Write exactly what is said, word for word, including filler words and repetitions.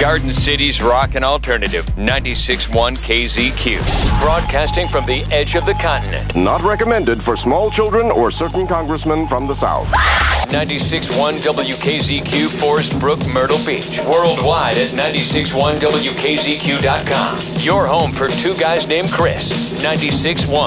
Garden City's rock and alternative, ninety-six point one K Z Q. Broadcasting from the edge of the continent. Not recommended for small children or certain congressmen from the South. ninety-six point one W K Z Q, Forest Brook, Myrtle Beach. Worldwide at ninety-six point one W K Z Q dot com. Your home for two guys named Chris. ninety-six point one.